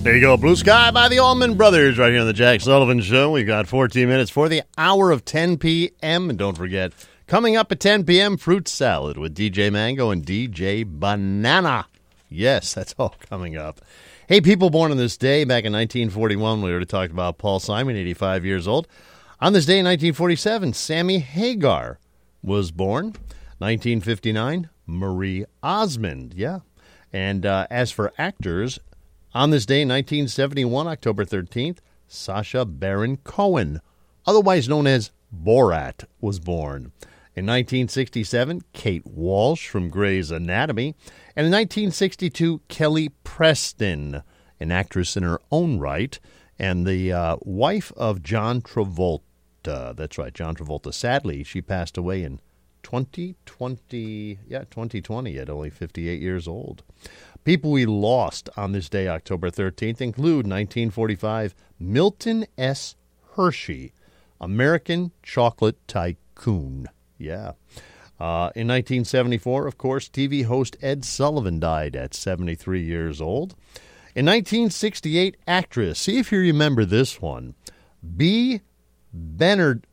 There you go. Blue Sky by the Allman Brothers right here on the Jack Sullivan Show. We've got 14 minutes for the hour of 10 p.m. And don't forget, coming up at 10 p.m., Fruit Salad with DJ Mango and DJ Banana. Yes, that's all coming up. Hey, people born on this day, back in 1941, we already talked about Paul Simon, 85 years old. On this day in 1947, Sammy Hagar was born. 1959, Marie Osmond, yeah. And as for actors, on this day, 1971, October 13th, Sacha Baron Cohen, otherwise known as Borat, was born. In 1967, Kate Walsh from Grey's Anatomy. And in 1962, Kelly Preston, an actress in her own right, and the wife of John Travolta. That's right, John Travolta. Sadly, she passed away in 2020 at only 58 years old. People we lost on this day, October 13th, include 1945, Milton S. Hershey, American chocolate tycoon. Yeah. In 1974, of course, TV host Ed Sullivan died at 73 years old. In 1968, actress, see if you remember this one, Bea Benaderet.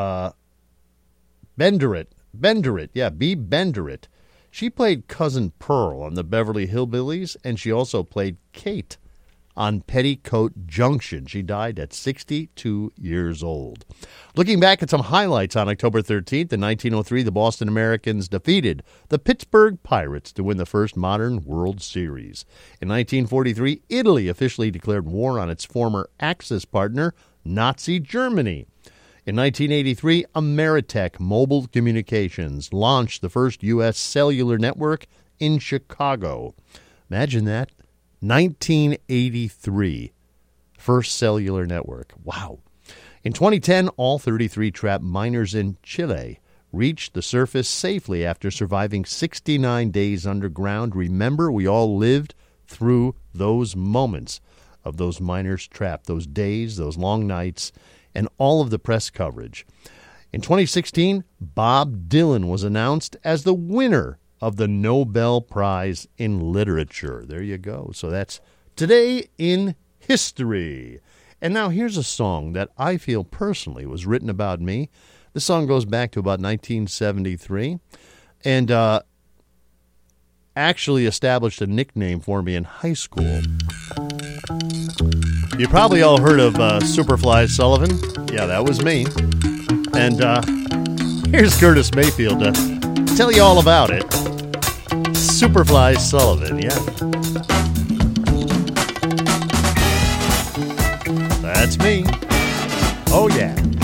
Bea Benaderet. She played Cousin Pearl on the Beverly Hillbillies, and she also played Kate on Petticoat Junction. She died at 62 years old. Looking back at some highlights on October 13th, in 1903, the Boston Americans defeated the Pittsburgh Pirates to win the first modern World Series. In 1943, Italy officially declared war on its former Axis partner, Nazi Germany. In 1983, Ameritech Mobile Communications launched the first U.S. cellular network in Chicago. Imagine that. 1983. First cellular network. Wow. In 2010, all 33 trapped miners in Chile reached the surface safely after surviving 69 days underground. Remember, we all lived through those moments of those miners trapped, those days, those long nights, and all of the press coverage. In 2016, Bob Dylan was announced as the winner of the Nobel Prize in Literature. There you go. So that's Today in History. And now here's a song that I feel personally was written about me. This song goes back to about 1973 and actually established a nickname for me in high school. You probably all heard of Superfly Sullivan. Yeah, that was me. And here's Curtis Mayfield to tell you all about it. Superfly Sullivan, yeah. That's me. Oh, yeah.